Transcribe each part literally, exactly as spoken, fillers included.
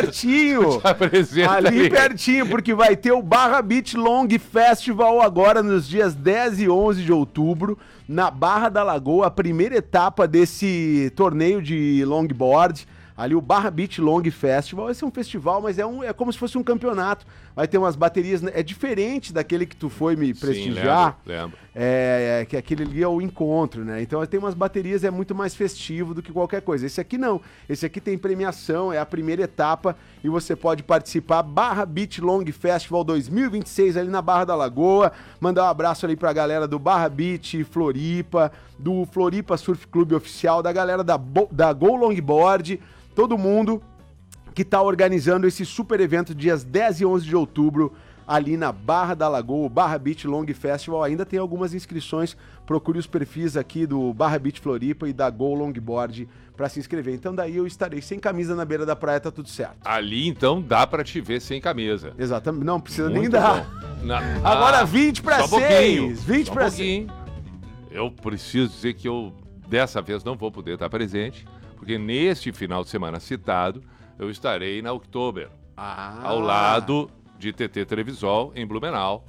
pertinho. Apresenta Ali aí. pertinho, porque vai ter o Barra Beach Long Festival agora nos dias dez e onze de outubro, na Barra da Lagoa, a primeira etapa desse torneio de longboard. Ali o Barra Beach Long Festival, vai ser um festival, mas é, um, é como se fosse um campeonato. Vai ter umas baterias, é diferente daquele que tu foi me prestigiar. Sim, lembro, lembro. É, é, que aquele ali é o encontro, né? Então tem umas baterias, é muito mais festivo do que qualquer coisa. Esse aqui não, esse aqui tem premiação, é a primeira etapa e você pode participar. Barra Beach Long Festival dois mil e vinte e seis ali na Barra da Lagoa. Mandar um abraço ali pra galera do Barra Beach Floripa, do Floripa Surf Clube Oficial, da galera da, Bo- da Go Longboard, todo mundo que tá organizando esse super evento dias dez e onze de outubro ali na Barra da Lagoa, o Barra Beach Long Festival. Ainda tem algumas inscrições, procure os perfis aqui do Barra Beach Floripa e da Go Longboard para se inscrever. Então daí eu estarei sem camisa na beira da praia, tá tudo certo. Ali então dá pra te ver sem camisa. Exatamente, não precisa Muito nem dar. bom. Na- Agora Ah, vinte para só um pouquinho, seis, vinte só um para seis. pouquinho. Eu preciso dizer que eu dessa vez não vou poder estar presente, porque neste final de semana citado eu estarei na Oktober, Ah. ao lado de T T Televisol, em Blumenau.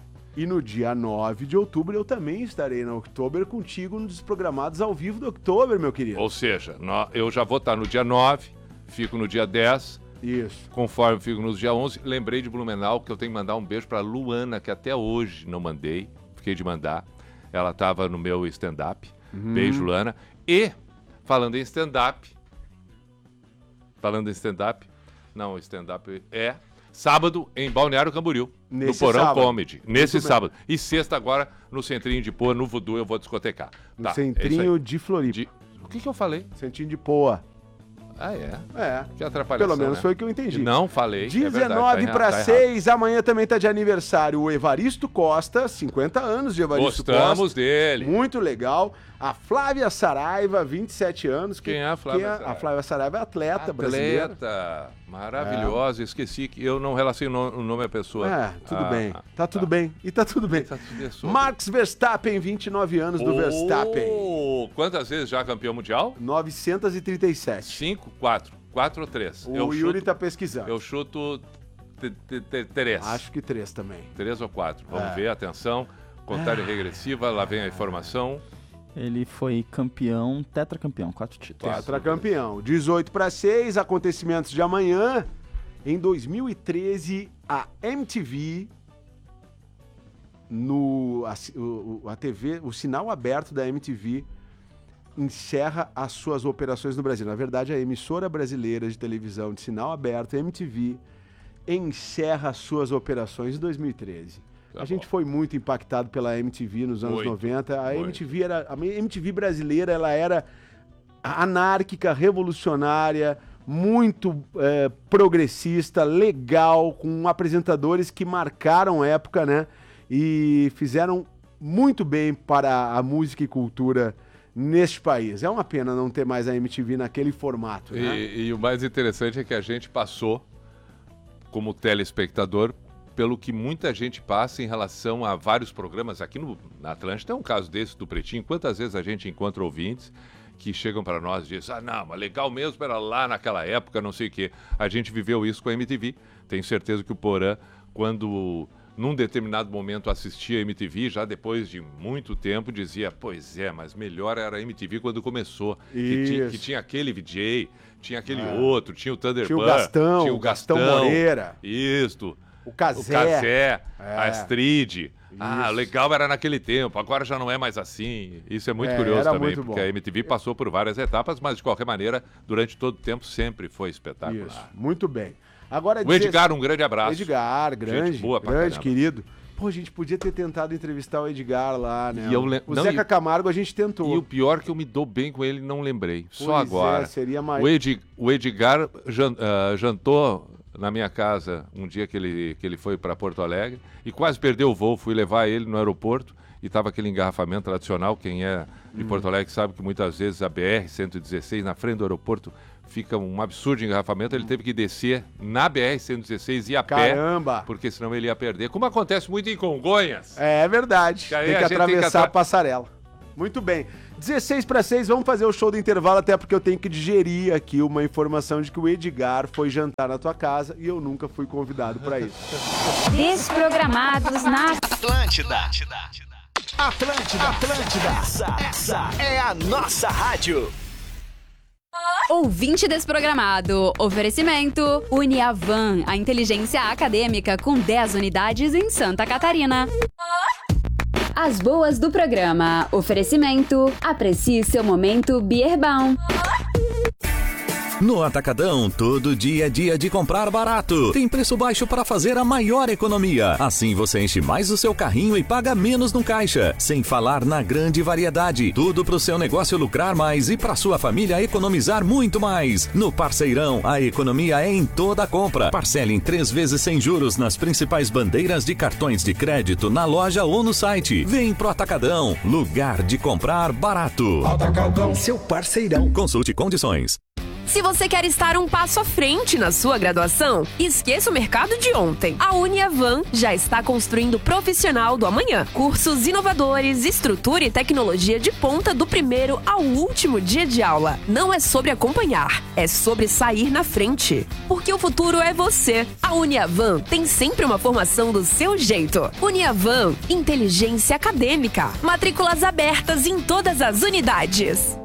E no dia nove de outubro eu também estarei na Oktober contigo nos programados ao vivo do Oktober, meu querido. Ou seja, nó- eu já vou estar no dia nove, fico no dia dez, Isso. conforme fico no dia onze. Lembrei de Blumenau que eu tenho que mandar um beijo para Luana, que até hoje não mandei, fiquei de mandar. Ela estava no meu stand-up. Uhum. Beijo, Luana. E, falando em stand-up, falando em stand-up, não, stand-up é sábado em Balneário Camboriú, Nesse no Porão sábado. Comedy. Nesse Muito bem. sábado. E sexta agora, no Centrinho de Poa, no Voodoo, eu vou discotecar. No Tá, é isso centrinho aí. de Floripa. De... O que que eu falei? Centrinho de Poa. Ah, é? É. Que atrapalhação, Pelo menos né? foi o que eu entendi. Não falei. dezenove para seis, amanhã também tá de aniversário o Evaristo Costa, cinquenta anos de Evaristo Gostamos Costa. dele. Muito legal. A Flávia Saraiva, vinte e sete anos. Que, Quem é a Flávia que Saraiva? A Flávia Saraiva é atleta, brasileira. Atleta, maravilhosa. Esqueci que eu não relaciono o nome à pessoa. É, tudo Ah, bem. Tá tudo tá. bem. E tá tudo bem. Tá tudo bem, sou. Max Verstappen, vinte e nove anos do Oh, Verstappen. Quantas vezes já campeão mundial? novecentos e trinta e sete. Cinco, quatro. Quatro ou três? O eu Yuri chuto, tá pesquisando. Eu chuto t- t- t- três. Acho que três também. Três ou quatro. Vamos É. ver, atenção. Contagem regressiva, lá vem a informação. Ele foi campeão, tetracampeão, quatro títulos. Tetracampeão. dezoito para seis, acontecimentos de amanhã. Em dois mil e treze, a M T V, no, a, o- a T V, o sinal aberto da M T V, encerra as suas operações no Brasil. Na verdade, a emissora brasileira de televisão de sinal aberto, M T V, encerra as suas operações em dois mil e treze. Tá a gente bom. foi muito impactado pela M T V nos anos Muito, noventa. A muito. M T V era a M T V brasileira, ela era anárquica, revolucionária, muito é, progressista, legal, com apresentadores que marcaram época, né? E fizeram muito bem para a música e cultura neste país. É uma pena não ter mais a M T V naquele formato, né? E, e o mais interessante é que a gente passou, como telespectador, pelo que muita gente passa em relação a vários programas. Aqui no, na Atlântida é um caso desse do Pretinho. Quantas vezes a gente encontra ouvintes que chegam para nós e dizem, ah, não, mas legal mesmo era lá naquela época, não sei o quê. A gente viveu isso com a M T V. Tenho certeza que o Porã, quando num determinado momento assistia a M T V, já depois de muito tempo, dizia, pois é, mas melhor era a M T V quando começou. Que, ti- que tinha aquele V J, tinha aquele É. outro, tinha o Thunderbird, Tinha o Gastão, tinha o Gastão Moreira. Isto. O O Cazé. Cazé, É. a Astrid. Ah, Isso. legal era naquele tempo, agora já não é mais assim. Isso é muito É, curioso era também, muito porque bom. a M T V passou por várias etapas, mas de qualquer maneira, durante todo o tempo sempre foi espetacular. Isso, muito bem. Agora, O Edgar, um grande abraço. Edgar, grande, Gente boa pra grande, caramba. querido. Pô, a gente podia ter tentado entrevistar o Edgar lá, né? E eu lem- O não, Zeca e- Camargo a gente tentou. E o pior é que eu me dou bem com ele não lembrei. Só Pois agora. é, seria mais... O, Edi- o Edgar jan- ah, jantou na minha casa um dia que ele, que ele foi para Porto Alegre e quase perdeu o voo. Fui levar ele no aeroporto e estava aquele engarrafamento tradicional. Quem é de Hum. Porto Alegre sabe que muitas vezes a B R cento e dezesseis, na frente do aeroporto, fica um absurdo de engarrafamento. Ele teve que descer na B R cento e dezesseis e a Caramba! pé, porque senão ele ia perder. Como acontece muito em Congonhas. É verdade. Que aí Tem a que gente tem que atravessar atra- a passarela. Muito bem. dezesseis para seis, vamos fazer o show do intervalo, até porque eu tenho que digerir aqui uma informação de que o Edgar foi jantar na tua casa e eu nunca fui convidado para isso. Desprogramados na Atlântida. Atlântida, Atlântida. Essa, essa é a nossa rádio. Ouvinte desprogramado. Oferecimento Uniavan, a inteligência acadêmica com dez unidades em Santa Catarina. As boas do programa. Oferecimento. Aprecie seu momento Bierbaum. No Atacadão, todo dia é dia de comprar barato. Tem preço baixo para fazer a maior economia. Assim você enche mais o seu carrinho e paga menos no caixa. Sem falar na grande variedade. Tudo para o seu negócio lucrar mais e para sua família economizar muito mais. No Parceirão, a economia é em toda a compra. Parcele em três vezes sem juros nas principais bandeiras de cartões de crédito na loja ou no site. Vem pro Atacadão, lugar de comprar barato. Atacadão, seu parceirão. Consulte condições. Se você quer estar um passo à frente na sua graduação, esqueça o mercado de ontem. A Uniavan já está construindo o profissional do amanhã. Cursos inovadores, estrutura e tecnologia de ponta do primeiro ao último dia de aula. Não é sobre acompanhar, é sobre sair na frente. Porque o futuro é você. A Uniavan tem sempre uma formação do seu jeito. Uniavan, inteligência acadêmica. Matrículas abertas em todas as unidades.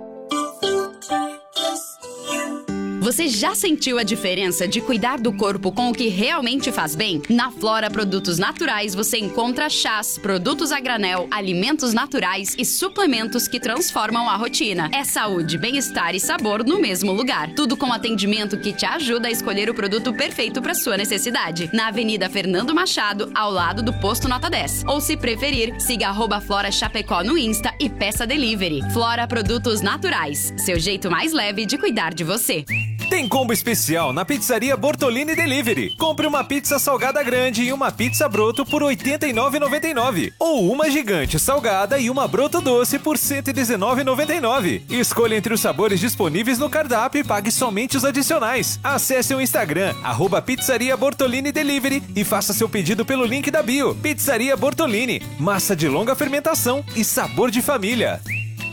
Você já sentiu a diferença de cuidar do corpo com o que realmente faz bem? Na Flora Produtos Naturais você encontra chás, produtos a granel, alimentos naturais e suplementos que transformam a rotina. É saúde, bem-estar e sabor no mesmo lugar. Tudo com atendimento que te ajuda a escolher o produto perfeito para sua necessidade. Na Avenida Fernando Machado, ao lado do Posto Nota dez. Ou se preferir, siga arroba Flora Chapecó no Insta e peça delivery. Flora Produtos Naturais, seu jeito mais leve de cuidar de você. Tem combo especial na Pizzaria Bortolini Delivery. Compre uma pizza salgada grande e uma pizza broto por oitenta e nove reais e noventa e nove centavos. Ou uma gigante salgada e uma broto doce por cento e dezenove reais e noventa e nove centavos. Escolha entre os sabores disponíveis no cardápio e pague somente os adicionais. Acesse o Instagram, arroba Pizzaria Bortolini Delivery e faça seu pedido pelo link da bio. Pizzaria Bortolini. Massa de longa fermentação e sabor de família.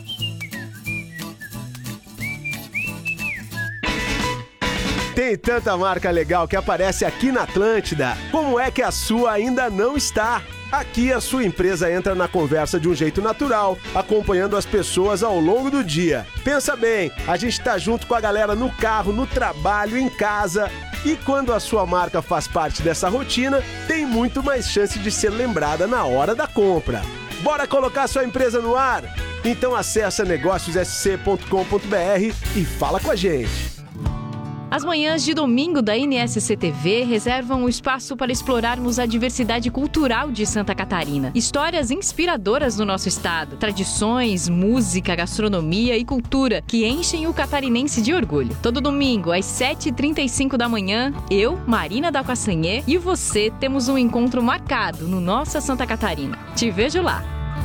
Tem tanta marca legal que aparece aqui na Atlântida. Como é que a sua ainda não está? Aqui a sua empresa entra na conversa de um jeito natural, acompanhando as pessoas ao longo do dia. Pensa bem, a gente tá junto com a galera no carro, no trabalho, em casa. E quando a sua marca faz parte dessa rotina, tem muito mais chance de ser lembrada na hora da compra. Bora colocar sua empresa no ar? Então acessa negócios s c ponto com ponto b r e fala com a gente. As manhãs de domingo da N S C T V reservam um espaço para explorarmos a diversidade cultural de Santa Catarina. Histórias inspiradoras do nosso estado, tradições, música, gastronomia e cultura que enchem o catarinense de orgulho. Todo domingo, às sete e trinta e cinco da manhã, eu, Marina da Castanhê, e você temos um encontro marcado no Nossa Santa Catarina. Te vejo lá!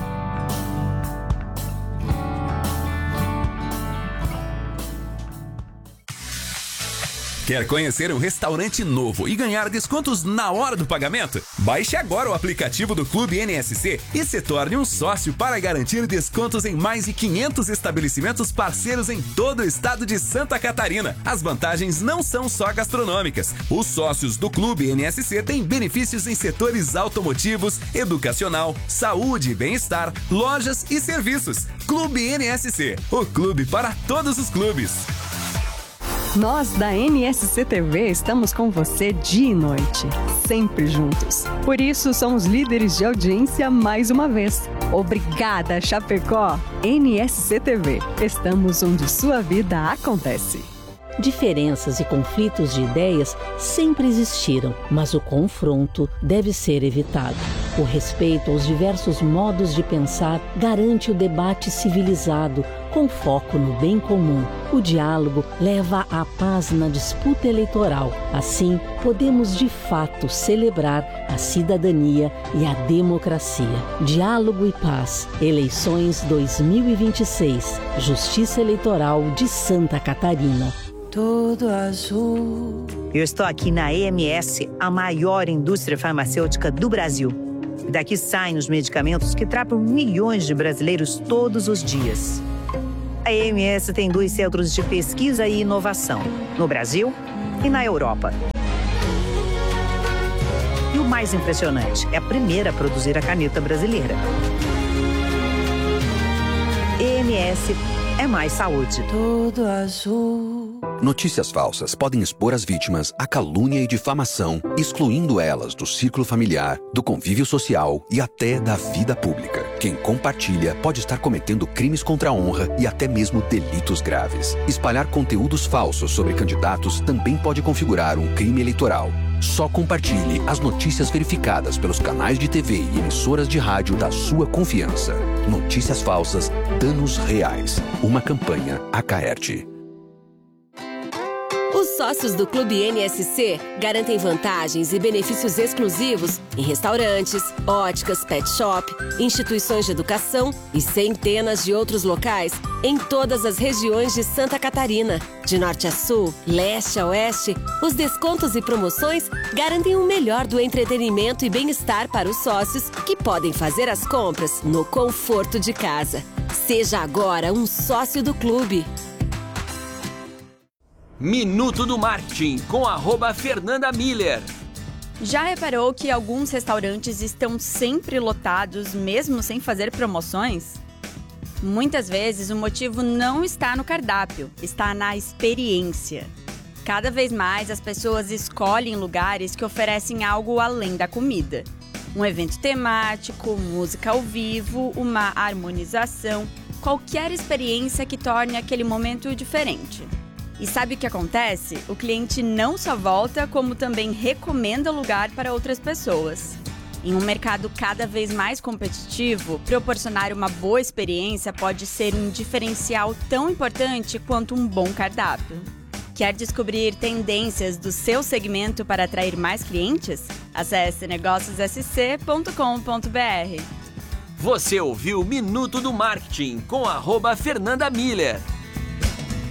Quer conhecer um restaurante novo e ganhar descontos na hora do pagamento? Baixe agora o aplicativo do Clube N S C e se torne um sócio para garantir descontos em mais de quinhentos estabelecimentos parceiros em todo o estado de Santa Catarina. As vantagens não são só gastronômicas. Os sócios do Clube N S C têm benefícios em setores automotivos, educacional, saúde e bem-estar, lojas e serviços. Clube N S C, o clube para todos os clubes. Nós da N S C T V estamos com você dia e noite, sempre juntos. Por isso, somos líderes de audiência mais uma vez. Obrigada, Chapecó! N S C T V, estamos onde sua vida acontece. Diferenças e conflitos de ideias sempre existiram, mas o confronto deve ser evitado. O respeito aos diversos modos de pensar garante o debate civilizado, com foco no bem comum. O diálogo leva à paz na disputa eleitoral. Assim, podemos de fato celebrar a cidadania e a democracia. Diálogo e paz. Eleições dois mil e vinte e seis. Justiça Eleitoral de Santa Catarina. Todo azul. Eu estou aqui na E M S, a maior indústria farmacêutica do Brasil. Daqui saem os medicamentos que tratam milhões de brasileiros todos os dias. A E M S tem dois centros de pesquisa e inovação, no Brasil e na Europa. E o mais impressionante, é a primeira a produzir a caneta brasileira. E M S é mais saúde. Tudo azul. Notícias falsas podem expor as vítimas à calúnia e difamação, excluindo elas do círculo familiar, do convívio social e até da vida pública. Quem compartilha pode estar cometendo crimes contra a honra e até mesmo delitos graves. Espalhar conteúdos falsos sobre candidatos também pode configurar um crime eleitoral. Só compartilhe as notícias verificadas pelos canais de T V e emissoras de rádio da sua confiança. Notícias falsas, danos reais. Uma campanha Acaerte. Os sócios do Clube N S C garantem vantagens e benefícios exclusivos em restaurantes, óticas, pet shop, instituições de educação e centenas de outros locais em todas as regiões de Santa Catarina. De norte a sul, leste a oeste, os descontos e promoções garantem o melhor do entretenimento e bem-estar para os sócios que podem fazer as compras no conforto de casa. Seja agora um sócio do clube. Minuto do Marketing, com arroba Fernanda Miller. Já reparou que alguns restaurantes estão sempre lotados, mesmo sem fazer promoções? Muitas vezes o motivo não está no cardápio, está na experiência. Cada vez mais as pessoas escolhem lugares que oferecem algo além da comida. Um evento temático, música ao vivo, uma harmonização, qualquer experiência que torne aquele momento diferente. E sabe o que acontece? O cliente não só volta, como também recomenda o lugar para outras pessoas. Em um mercado cada vez mais competitivo, proporcionar uma boa experiência pode ser um diferencial tão importante quanto um bom cardápio. Quer descobrir tendências do seu segmento para atrair mais clientes? Acesse negócios s c ponto com ponto b r. Você ouviu Minuto do Marketing com arroba Fernanda Miller.